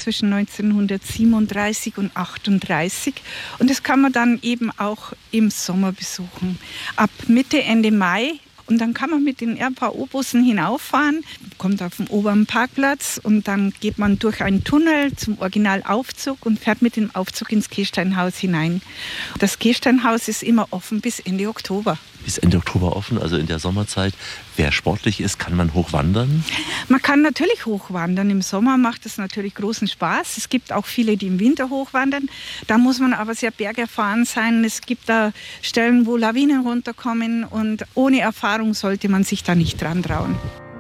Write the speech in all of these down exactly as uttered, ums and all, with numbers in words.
zwischen neunzehnhundertsiebenunddreißig und achtunddreißig. Und das kann man dann eben auch im Sommer besuchen. Ab Mitte, Ende Mai. Und dann kann man mit den R V O-Bussen hinauffahren, kommt auf den oberen Parkplatz und dann geht man durch einen Tunnel zum Originalaufzug und fährt mit dem Aufzug ins Kehrsteinhaus hinein. Das Kehrsteinhaus ist immer offen bis Ende Oktober. Bis Ende Oktober offen, also in der Sommerzeit. Wer sportlich ist, kann man hochwandern? Man kann natürlich hochwandern. Im Sommer macht es natürlich großen Spaß. Es gibt auch viele, die im Winter hochwandern. Da muss man aber sehr bergerfahren sein. Es gibt da Stellen, wo Lawinen runterkommen und ohne Erfahrung sollte man sich da nicht dran trauen.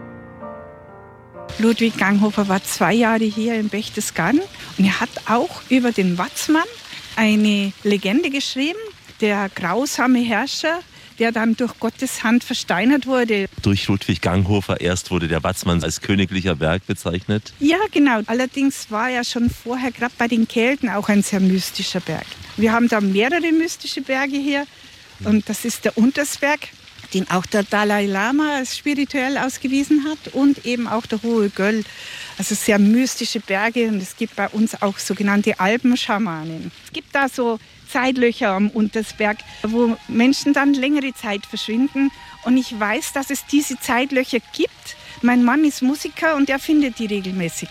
Ludwig Ganghofer war zwei Jahre hier in Berchtesgaden und er hat auch über den Watzmann eine Legende geschrieben, der grausame Herrscher, der dann durch Gottes Hand versteinert wurde. Durch Ludwig Ganghofer erst wurde der Watzmann als königlicher Berg bezeichnet. Ja, genau. Allerdings war er schon vorher, gerade bei den Kelten, auch ein sehr mystischer Berg. Wir haben da mehrere mystische Berge hier. Und das ist der Untersberg, den auch der Dalai Lama als spirituell ausgewiesen hat. Und eben auch der Hohe Göll. Also sehr mystische Berge. Und es gibt bei uns auch sogenannte Alpenschamanen. Es gibt da so Zeitlöcher am Untersberg, wo Menschen dann längere Zeit verschwinden. Und ich weiß, dass es diese Zeitlöcher gibt. Mein Mann ist Musiker und er findet die regelmäßig.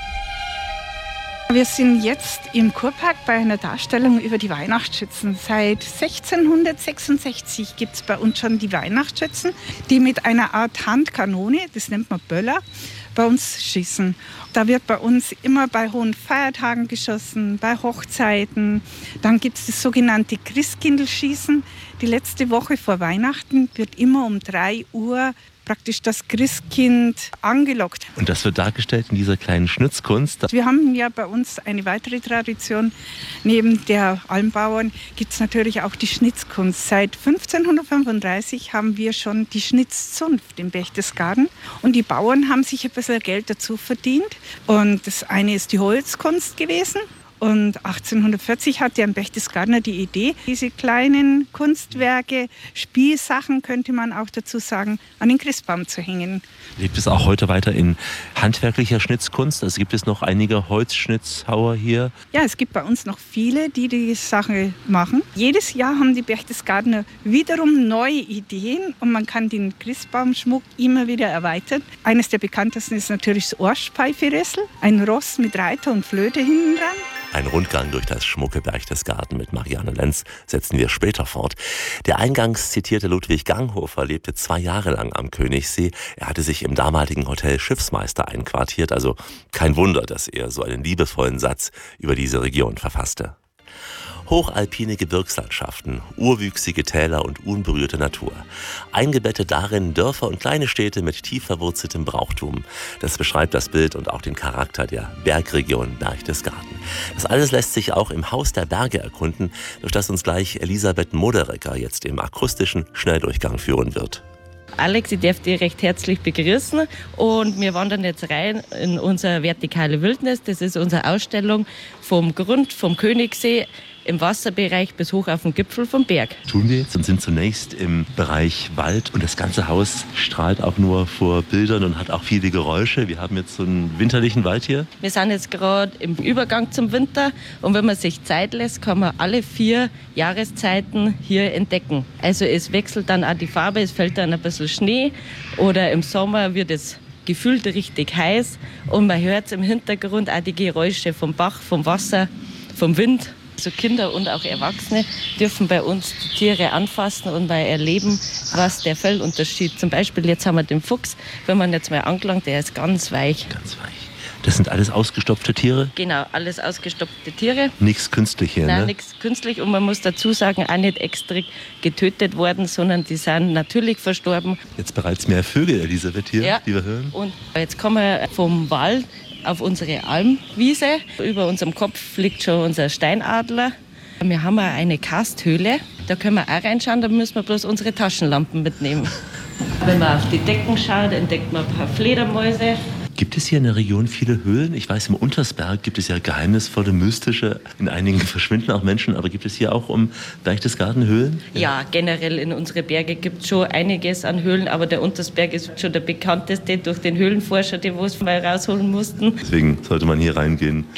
Wir sind jetzt im Kurpark bei einer Darstellung über die Weihnachtsschützen. Seit sechzehnhundertsechsundsechzig gibt es bei uns schon die Weihnachtsschützen, die mit einer Art Handkanone, das nennt man Böller, bei uns schießen. Da wird bei uns immer bei hohen Feiertagen geschossen, bei Hochzeiten. Dann gibt es das sogenannte Christkindlschießen. Die letzte Woche vor Weihnachten wird immer um drei Uhr praktisch das Christkind angelockt. Und das wird dargestellt in dieser kleinen Schnitzkunst. Wir haben ja bei uns eine weitere Tradition. Neben der Almbauern gibt es natürlich auch die Schnitzkunst. Seit fünfzehnhundertfünfunddreißig haben wir schon die Schnitzzunft in Berchtesgaden. Und die Bauern haben sich ein bisschen Geld dazu verdient. Und das eine ist die Holzkunst gewesen. Und achtzehnhundertvierzig hatte ein Berchtesgadener die Idee, diese kleinen Kunstwerke, Spielsachen könnte man auch dazu sagen, an den Christbaum zu hängen. Lebt es auch heute weiter in handwerklicher Schnitzkunst? Also gibt es noch einige Holzschnitzhauer hier? Ja, es gibt bei uns noch viele, die die Sache machen. Jedes Jahr haben die Berchtesgadener wiederum neue Ideen und man kann den Christbaumschmuck immer wieder erweitern. Eines der bekanntesten ist natürlich das Ohrspeiferessel, ein Ross mit Reiter und Flöte hinten dran. Ein Rundgang durch das schmucke Berchtesgaden mit Marianne Lenz setzen wir später fort. Der eingangs zitierte Ludwig Ganghofer lebte zwei Jahre lang am Königssee. Er hatte sich im damaligen Hotel Schiffsmeister einquartiert, also kein Wunder, dass er so einen liebevollen Satz über diese Region verfasste. Hochalpine Gebirgslandschaften, urwüchsige Täler und unberührte Natur. Eingebettet darin Dörfer und kleine Städte mit tief verwurzeltem Brauchtum. Das beschreibt das Bild und auch den Charakter der Bergregion Berchtesgaden. Das alles lässt sich auch im Haus der Berge erkunden, durch das uns gleich Elisabeth Moderecker jetzt im akustischen Schnelldurchgang führen wird. Alex, ich darf dich recht herzlich begrüßen und wir wandern jetzt rein in unsere vertikale Wildnis. Das ist unsere Ausstellung vom Grund, vom Königssee im Wasserbereich bis hoch auf den Gipfel vom Berg. Tun wir jetzt und sind zunächst im Bereich Wald und das ganze Haus strahlt auch nur vor Bildern und hat auch viele Geräusche. Wir haben jetzt so einen winterlichen Wald hier. Wir sind jetzt gerade im Übergang zum Winter und wenn man sich Zeit lässt, kann man alle vier Jahreszeiten hier entdecken. Also es wechselt dann auch die Farbe, es fällt dann ein bisschen Schnee oder im Sommer wird es gefühlt richtig heiß und man hört im Hintergrund auch die Geräusche vom Bach, vom Wasser, vom Wind. Also Kinder und auch Erwachsene dürfen bei uns die Tiere anfassen und mal erleben, was der Fellunterschied. Zum Beispiel jetzt haben wir den Fuchs, wenn man jetzt mal angelangt, der ist ganz weich. Ganz weich. Das sind alles ausgestopfte Tiere? Genau, alles ausgestopfte Tiere. Nichts künstlich hier, Nein, ne? nichts künstlich und man muss dazu sagen, auch nicht extra getötet worden, sondern die sind natürlich verstorben. Jetzt bereits mehr Vögel, Elisabeth, hier, ja. die wir hören. Und jetzt kommen wir vom Wald auf unsere Almwiese. Über unserem Kopf liegt schon unser Steinadler. Wir haben auch eine Karsthöhle. Da können wir auch reinschauen, da müssen wir bloß unsere Taschenlampen mitnehmen. Wenn man auf die Decken schaut, entdeckt man ein paar Fledermäuse. Gibt es hier in der Region viele Höhlen? Ich weiß, im Untersberg gibt es ja geheimnisvolle, mystische, in einigen verschwinden auch Menschen, aber gibt es hier auch um Berchtesgaden Höhlen? Ja, ja, generell in unsere Berge gibt es schon einiges an Höhlen, aber der Untersberg ist schon der bekannteste durch den Höhlenforscher, den wir es mal rausholen mussten. Deswegen sollte man hier reingehen.